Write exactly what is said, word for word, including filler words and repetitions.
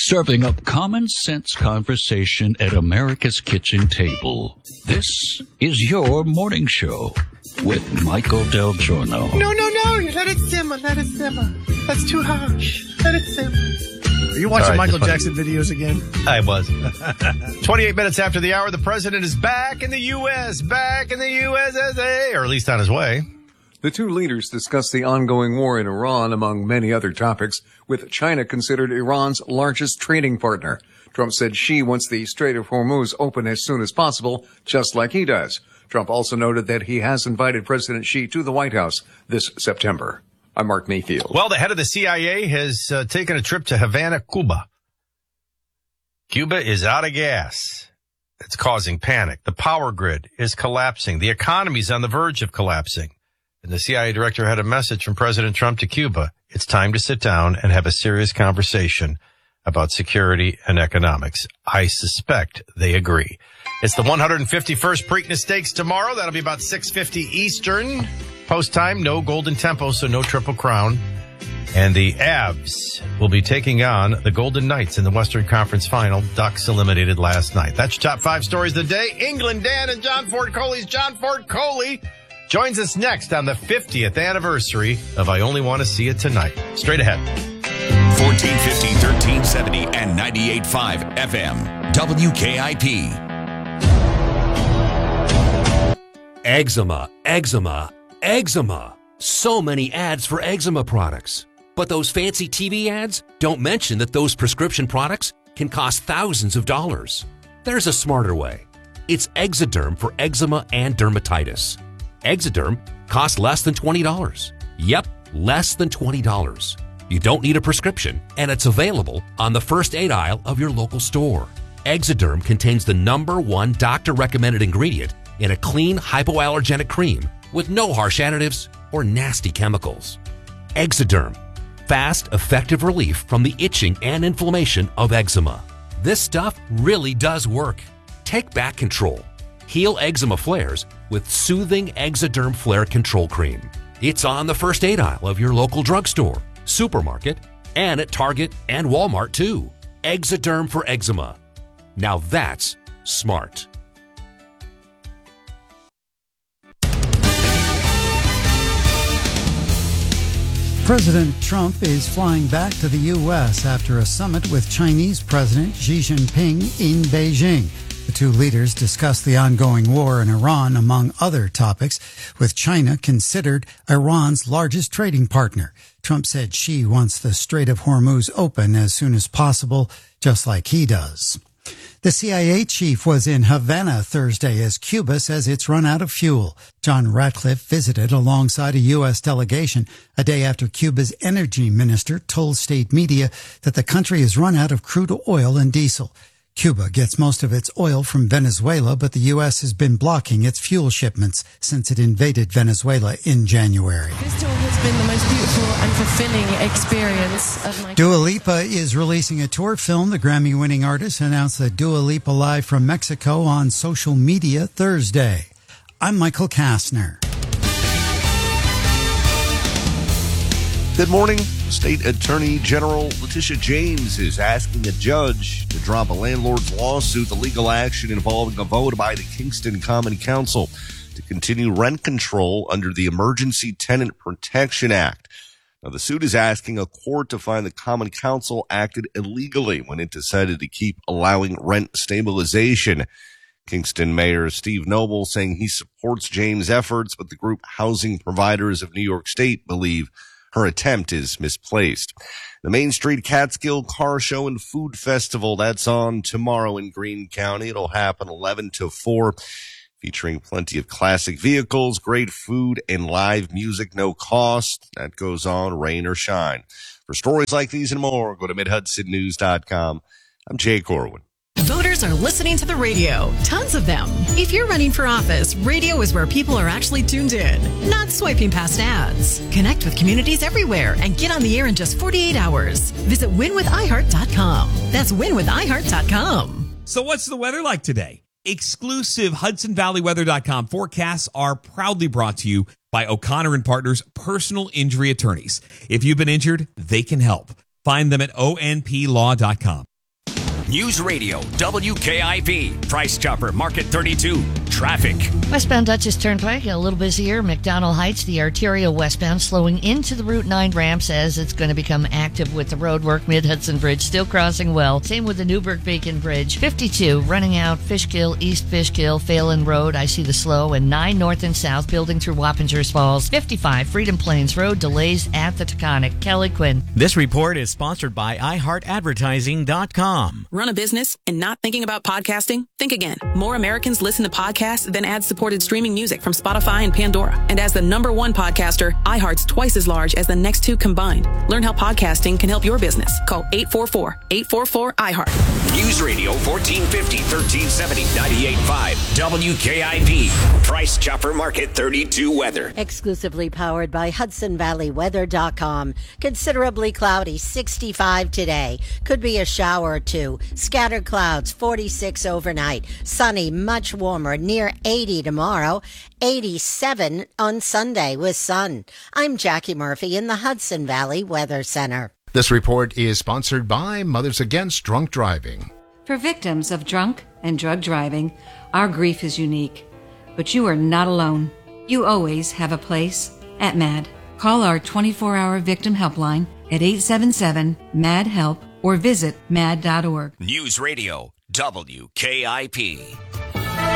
serving up common sense conversation at America's kitchen table. This is your morning show with Michael Del Giorno. No, no, no. You let it simmer. Let it simmer. That's too harsh. Let it simmer. Are you watching right, Michael Jackson videos again? I was. twenty-eight minutes after the hour, the president is back in the U S, back in the U S S A, or at least on his way. The two leaders discussed the ongoing war in Iran, among many other topics, with China considered Iran's largest trading partner. Trump said Xi wants the Strait of Hormuz open as soon as possible, just like he does. Trump also noted that he has invited President Xi to the White House this September. I'm Mark Mayfield. Well, the head of the C I A has uh, taken a trip to Havana, Cuba. Cuba is out of gas. It's causing panic. The power grid is collapsing. The economy's on the verge of collapsing. And the C I A director had a message from President Trump to Cuba. It's time to sit down and have a serious conversation about security and economics. I suspect they agree. It's the one hundred fifty-first Preakness Stakes tomorrow. That'll be about six fifty Eastern. Post time, no Golden Tempo, so no Triple Crown. And the Avs will be taking on the Golden Knights in the Western Conference Final. Ducks eliminated last night. That's your top five stories of the day. England Dan and John Ford Coley's John Ford Coley joins us next on the fiftieth anniversary of I Only Want to See It Tonight. Straight ahead. fourteen fifty, thirteen seventy, and ninety-eight point five F M. W K I P. Eczema, eczema, eczema. So many ads for eczema products. But those fancy T V ads don't mention that those prescription products can cost thousands of dollars. There's a smarter way. It's Exoderm for eczema and dermatitis. Exoderm costs less than twenty dollars. Yep, less than twenty dollars. You don't need a prescription, and it's available on the first aid aisle of your local store. Exoderm contains the number one doctor-recommended ingredient in a clean hypoallergenic cream with no harsh additives or nasty chemicals. Exoderm. Fast, effective relief from the itching and inflammation of eczema. This stuff really does work. Take back control. Heal eczema flares with soothing Exoderm Flare Control Cream. It's on the first aid aisle of your local drugstore, supermarket, and at Target and Walmart too. Exoderm for eczema. Now that's smart. President Trump is flying back to the U S after a summit with Chinese President Xi Jinping in Beijing. The two leaders discussed the ongoing war in Iran, among other topics, with China considered Iran's largest trading partner. Trump said Xi wants the Strait of Hormuz open as soon as possible, just like he does. The C I A chief was in Havana Thursday as Cuba says it's run out of fuel. John Ratcliffe visited alongside a U S delegation a day after Cuba's energy minister told state media that the country has run out of crude oil and diesel. Cuba gets most of its oil from Venezuela, but the U S has been blocking its fuel shipments since it invaded Venezuela in January. This tour has been the most beautiful and fulfilling experience of my... Dua Lipa is releasing a tour film. The Grammy-winning artist announced that Dua Lipa live from Mexico on social media Thursday. I'm Michael Kastner. Good morning. State Attorney General Letitia James is asking a judge to drop a landlord's lawsuit, the legal action involving a vote by the Kingston Common Council to continue rent control under the Emergency Tenant Protection Act. Now, the suit is asking a court to find the Common Council acted illegally when it decided to keep allowing rent stabilization. Kingston Mayor Steve Noble saying he supports James' efforts, but the group Housing Providers of New York State believe her attempt is misplaced. The Main Street Catskill Car Show and Food Festival, that's on tomorrow in Greene County. It'll happen eleven to four, featuring plenty of classic vehicles, great food, and live music, no cost. That goes on, rain or shine. For stories like these and more, go to mid hudson news dot com. I'm Jay Corwin. Voters are listening to the radio. Tons of them. If you're running for office, radio is where people are actually tuned in, not swiping past ads. Connect with communities everywhere and get on the air in just forty-eight hours. Visit win with i heart dot com. That's win with i heart dot com. So what's the weather like today? Exclusive Hudson Valley Weather dot com forecasts are proudly brought to you by O'Connor and Partners Personal Injury Attorneys. If you've been injured, they can help. Find them at O N P law dot com. News Radio W K I P. Price Chopper Market thirty-two. Traffic. Westbound Dutchess Turnpike, a little busier. McDonald Heights, the arterial westbound, slowing into the Route nine ramps as it's going to become active with the road work. Mid-Hudson Bridge still crossing well. Same with the Newburgh-Beacon Bridge. fifty-two, running out Fishkill, East Fishkill, Phelan Road. I see the slow. And nine north and south, building through Wappingers Falls. fifty-five, Freedom Plains Road, delays at the Taconic. Kelly Quinn. This report is sponsored by i heart advertising dot com. Run a business and not thinking about podcasting? Think again. More Americans listen to podcasts than ad-supported streaming music from Spotify and Pandora. And as the number one podcaster, iHeart's twice as large as the next two combined. Learn how podcasting can help your business. Call eight four four, eight four four, I heart. News Radio fourteen fifty, thirteen seventy, ninety-eight point five. W K I P. Price Chopper Market thirty-two weather. Exclusively powered by Hudson Valley Weather dot com. Considerably cloudy, sixty-five today. Could be a shower or two. Scattered clouds, forty-six overnight. Sunny, much warmer, near eighty tomorrow. eighty-seven on Sunday with sun. I'm Jackie Murphy in the Hudson Valley Weather Center. This report is sponsored by Mothers Against Drunk Driving. For victims of drunk and drug driving, our grief is unique. But you are not alone. You always have a place at MAD. Call our twenty-four hour victim helpline at eight seven seven, M A D, HELP or visit mad dot org. News Radio W K I P.